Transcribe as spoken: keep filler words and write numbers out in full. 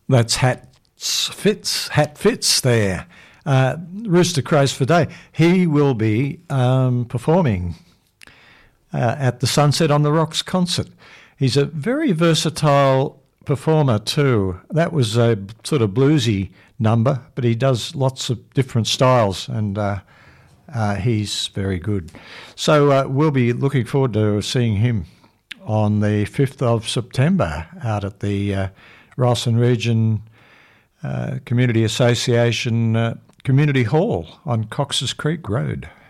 That's Hats Fitz, Hat Fitz there. Uh, Rooster Crows for Day. He will be um, performing uh, at the Sunset on the Rocks concert. He's a very versatile performer too. That was a sort of bluesy number, but he does lots of different styles, and uh, uh, he's very good. So uh, we'll be looking forward to seeing him on the fifth of September out at the uh, Ralston Region uh, Community Association uh, Community Hall on Cox's Creek Road.